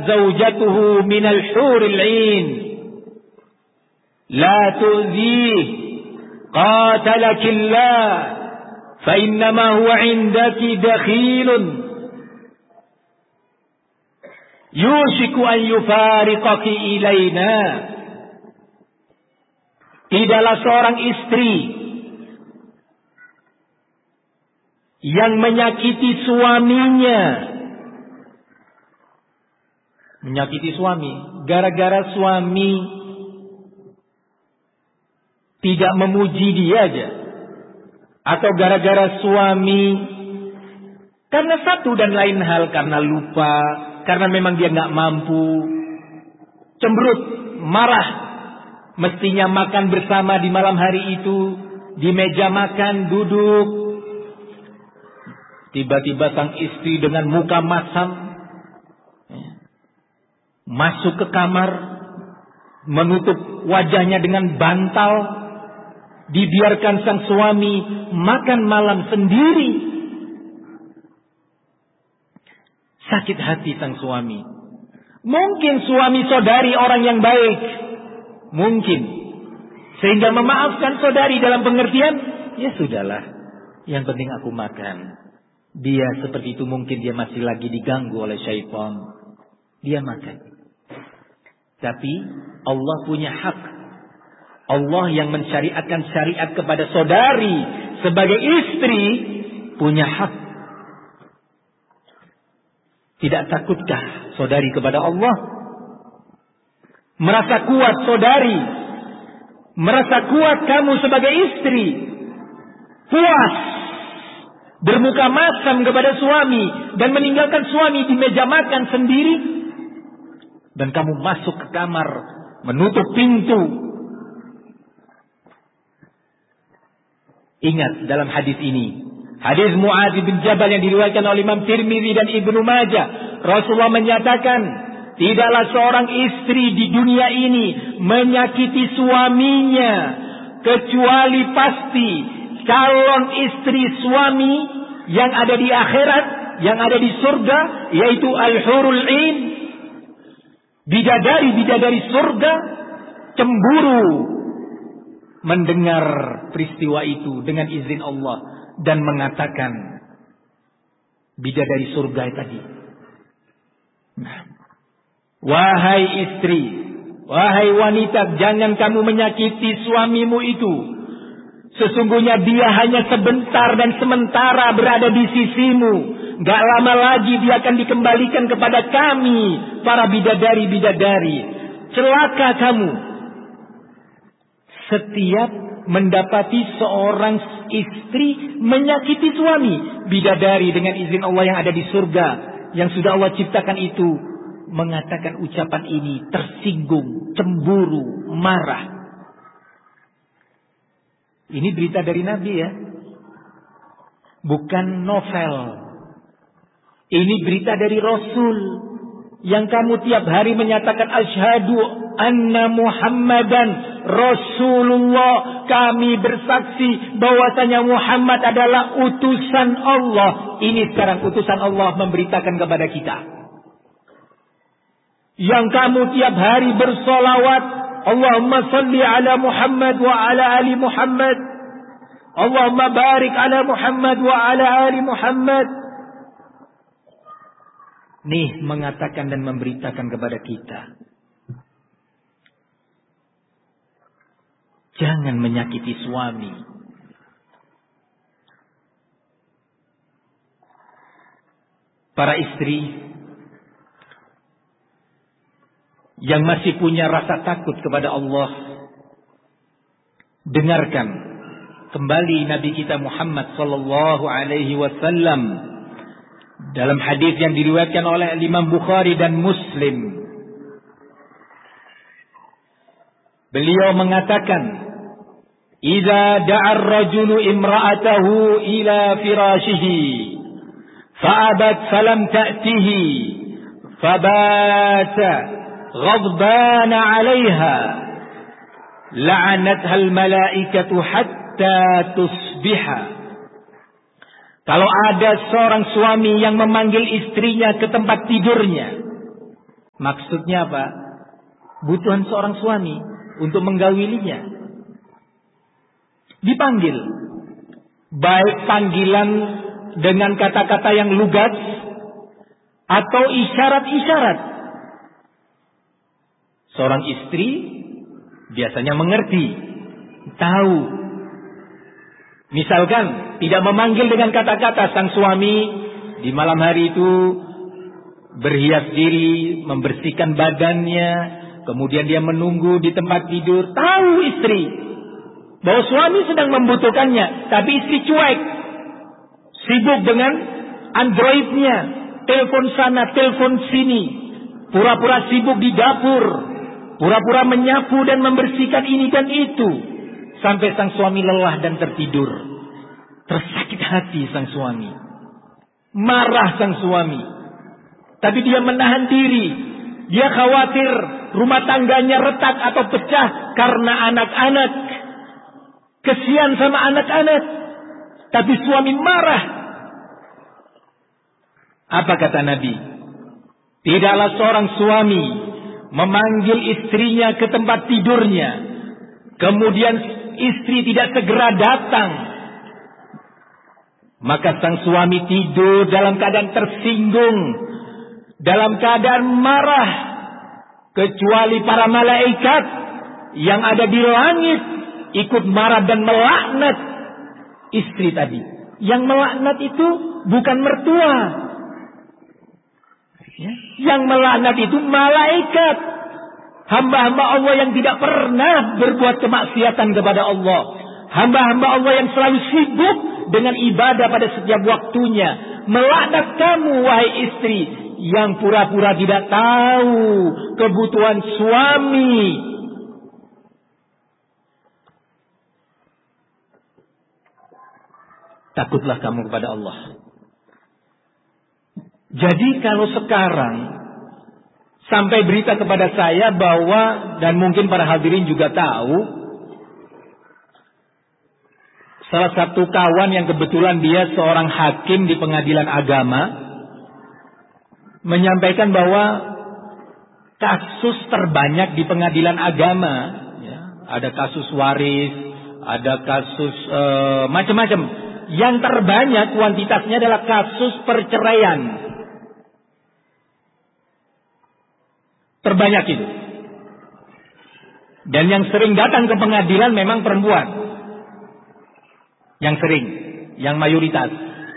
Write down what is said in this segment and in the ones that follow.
zawjatuhu minal huril 'ain la tu'dhih qatalakillah fa innama huwa 'indaki dakhilun yushiku an yufariqaki ilaina. Tidaklah seorang istri yang menyakiti suaminya, menyakiti suami gara-gara suami tidak memuji dia aja, atau gara-gara suami karena satu dan lain hal, karena lupa, karena memang dia nggak mampu, cemberut, marah, mestinya makan bersama di malam hari itu, di meja makan, duduk. Tiba-tiba sang istri dengan muka masam masuk ke kamar, menutup wajahnya dengan bantal, dibiarkan sang suami makan malam sendiri. Sakit hati sang suami. Mungkin suami saudari orang yang baik, mungkin, sehingga memaafkan saudari dalam pengertian, ya sudahlah, yang penting aku makan. Dia seperti itu, mungkin dia masih lagi diganggu oleh syaitan, dia makan. Tapi Allah punya hak. Allah yang mensyariatkan syariat kepada saudari sebagai istri punya hak. Tidak takutkah saudari kepada Allah? Merasa kuat saudari, merasa kuat kamu sebagai istri, puas bermuka masam kepada suami dan meninggalkan suami di meja makan sendiri, dan kamu masuk ke kamar menutup pintu. Ingat dalam hadis ini, hadis Mu'adz bin Jabal yang diriwayatkan oleh Imam Tirmidzi dan Ibnu Majah, Rasulullah menyatakan, tidaklah seorang istri di dunia ini menyakiti suaminya kecuali pasti calon istri suami yang ada di akhirat, yang ada di surga, yaitu al-hurul 'ain, bidadari-bidadari surga, cemburu mendengar peristiwa itu dengan izin Allah dan mengatakan, bidadari surga tadi, wahai istri, wahai wanita, jangan kamu menyakiti suamimu itu. Sesungguhnya dia hanya sebentar dan sementara berada di sisimu. Gak lama lagi dia akan dikembalikan kepada kami, para bidadari-bidadari. Celaka kamu setiap mendapati seorang istri menyakiti suami. Bidadari dengan izin Allah yang ada di surga, yang sudah Allah ciptakan itu, mengatakan ucapan ini, tersinggung, cemburu, marah. Ini berita dari Nabi ya, bukan novel. Ini berita dari Rasul, yang kamu tiap hari menyatakan asyhadu anna Muhammadan Rasulullah. Kami bersaksi bahwasanya Muhammad adalah utusan Allah. Ini sekarang utusan Allah memberitakan kepada kita. Yang kamu tiap hari bersolawat, Allahumma salli ala Muhammad wa ala ali Muhammad, Allahumma barik ala Muhammad wa ala ali Muhammad. Nih mengatakan dan memberitakan kepada kita, jangan menyakiti suami. Para istri yang masih punya rasa takut kepada Allah, dengarkan kembali Nabi kita Muhammad sallallahu alaihi wasallam dalam hadis yang diriwayatkan oleh Imam Bukhari dan Muslim. Beliau mengatakan, "Idza da'a ar-rajulu imra'atahu ila firashihi fa'abat falam ta'tihi fabata غضبان عليها لعنتها الملائكة حتى تصبح." Kalau ada seorang suami yang memanggil istrinya ke tempat tidurnya, Maksudnya apa? Butuhan seorang suami untuk menggawilinya. Dipanggil. Baik panggilan dengan kata-kata yang lugas atau isyarat-isyarat. Seorang istri biasanya mengerti, tahu. Misalkan tidak memanggil dengan kata-kata, sang suami di malam hari itu berhias diri, membersihkan badannya, kemudian dia menunggu di tempat tidur. Tahu istri bahwa suami sedang membutuhkannya, tapi istri cuek, sibuk dengan Androidnya, telepon sana, telepon sini, pura-pura sibuk di dapur, pura-pura menyapu dan membersihkan ini dan itu, sampai sang suami lelah dan tertidur. Tersakit hati sang suami, marah sang suami, tapi dia menahan diri. Dia khawatir rumah tangganya retak atau pecah karena anak-anak. Kesian sama anak-anak, tapi suami marah. Apa kata Nabi? Tidaklah seorang suami memanggil istrinya ke tempat tidurnya, kemudian istri tidak segera datang, maka sang suami tidur dalam keadaan tersinggung, dalam keadaan marah, kecuali para malaikat yang ada di langit ikut marah dan melaknat istri tadi. Yang melaknat itu bukan mertua, ya. Yang melaknat itu malaikat, hamba-hamba Allah yang tidak pernah berbuat kemaksiatan kepada Allah, hamba-hamba Allah yang selalu sibuk dengan ibadah pada setiap waktunya. Melaknat kamu wahai istri yang pura-pura tidak tahu kebutuhan suami. Takutlah kamu kepada Allah. Jadi kalau sekarang sampai berita kepada saya bahwa, dan mungkin para hadirin juga tahu, salah satu kawan yang kebetulan dia seorang hakim di pengadilan agama menyampaikan bahwa kasus terbanyak di pengadilan agama, ya, ada kasus waris, ada kasus macam-macam. Yang terbanyak kuantitasnya adalah kasus perceraian. Terbanyak itu. Dan yang sering datang ke pengadilan memang perempuan. Yang sering, yang mayoritas.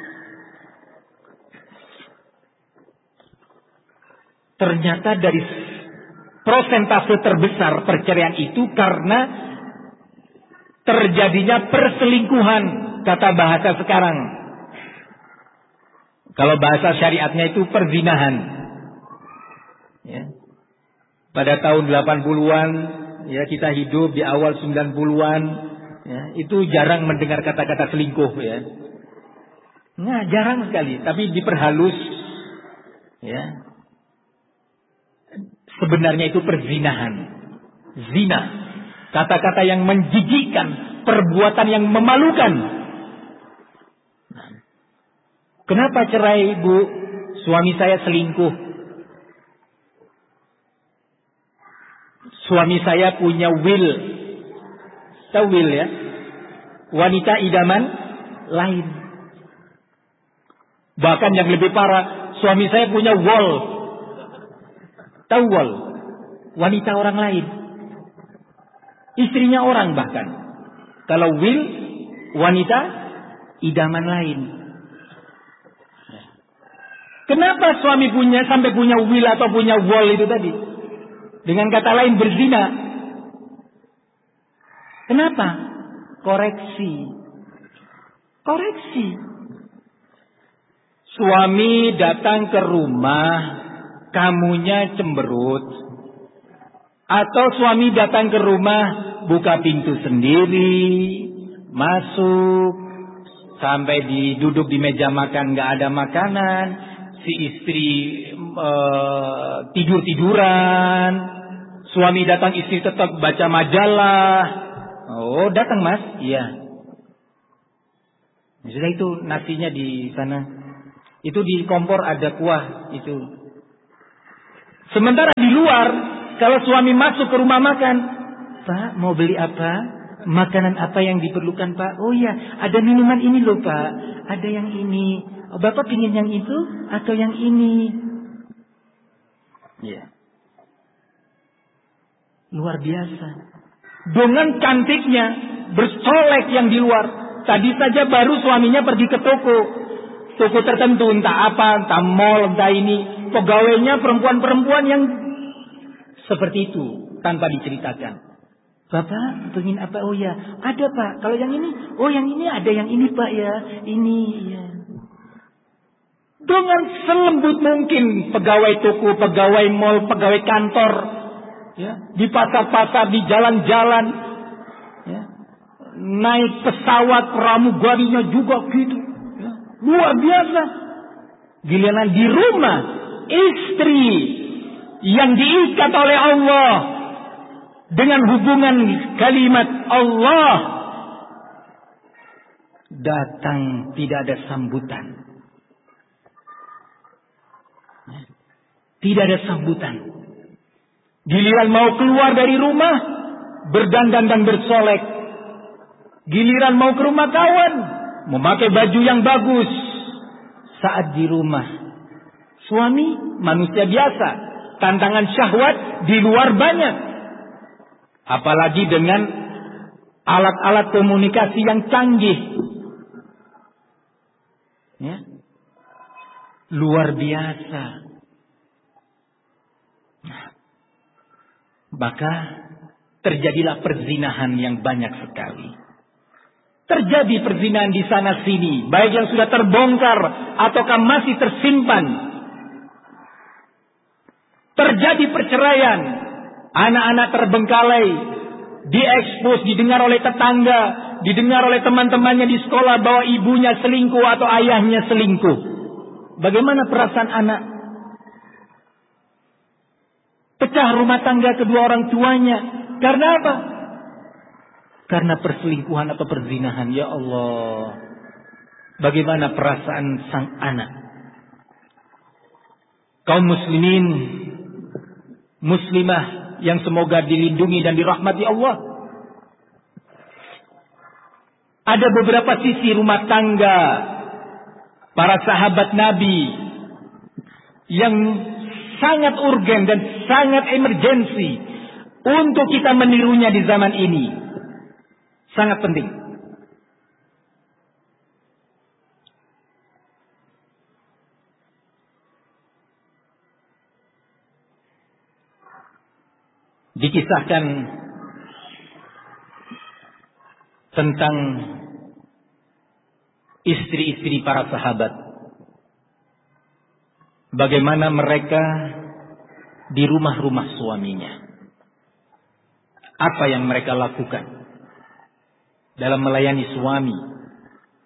Ternyata dari persentase terbesar perceraian itu karena terjadinya perselingkuhan, kata bahasa sekarang. Kalau bahasa syariatnya itu perzinahan. Ya. Pada tahun 80-an, ya, kita hidup di awal 90-an, ya, itu jarang mendengar kata-kata selingkuh, ya. Nah, jarang sekali, tapi diperhalus, ya. Sebenarnya itu perzinahan, zina, kata-kata yang menjijikkan, perbuatan yang memalukan. Nah, kenapa cerai, Bu? Suami saya selingkuh. Suami saya punya will. Tahu will, ya? Wanita idaman lain. Bahkan yang lebih parah, suami saya punya wall. Tahu wall? Wanita orang lain. Istrinya orang bahkan. Kalau will, wanita idaman lain. Kenapa suami sampai punya will atau punya wall itu tadi? Dengan kata lain berzina. Kenapa? Koreksi. Koreksi. Suami datang ke rumah, kamunya cemberut. Atau suami datang ke rumah, buka pintu sendiri, masuk, sampai duduk di meja makan gak ada makanan, si istri tidur-tiduran, suami datang istri tetap baca majalah. Oh, datang Mas? Iya. Sudah itu nasinya di sana. Itu di kompor ada kuah itu. Sementara di luar, kalau suami masuk ke rumah makan, Pak, mau beli apa? Makanan apa yang diperlukan, Pak? Oh ya, ada minuman ini loh, Pak. Ada yang ini. Oh, Bapak pingin yang itu atau yang ini? Ya. Luar biasa. Dengan cantiknya, bersolek yang di luar. Tadi saja baru suaminya pergi ke toko. Toko tertentu, entah apa, entah mall, entah ini. Pegawainya perempuan-perempuan yang seperti itu, tanpa diceritakan. Bapak pengen apa? Oh ya, ada Pak. Kalau yang ini, oh yang ini ada yang ini Pak ya. Ini ya. Dengan selembut mungkin pegawai toko, pegawai mall, pegawai kantor, ya, di pasar-pasar, di jalan-jalan, ya, naik pesawat pramugarinya juga gitu, ya, luar biasa. Giliran di rumah, istri yang diikat oleh Allah dengan hubungan kalimat Allah, datang tidak ada sambutan. Tidak ada sambutan. Giliran mau keluar dari rumah, berdandan dan bersolek. Giliran mau ke rumah kawan, memakai baju yang bagus. Saat di rumah, suami manusia biasa, tantangan syahwat di luar banyak. Apalagi dengan alat-alat komunikasi yang canggih. Ya. Luar biasa. Maka terjadilah perzinahan yang banyak sekali. Terjadi perzinahan di sana sini, baik yang sudah terbongkar ataukah masih tersimpan. Terjadi perceraian, anak-anak terbengkalai, diekspos, didengar oleh tetangga, didengar oleh teman-temannya di sekolah bahwa ibunya selingkuh atau ayahnya selingkuh. Bagaimana perasaan anak? Pecah rumah tangga kedua orang tuanya. Karena apa? Karena perselingkuhan atau perzinahan. Ya Allah. Bagaimana perasaan sang anak? Kaum muslimin, muslimah yang semoga dilindungi dan dirahmati Allah. Ada beberapa sisi rumah tangga para sahabat Nabi yang sangat urgen dan sangat emergensi untuk kita menirunya di zaman ini. Sangat penting. Dikisahkan tentang istri-istri para sahabat. Bagaimana mereka di rumah-rumah suaminya. Apa yang mereka lakukan dalam melayani suami.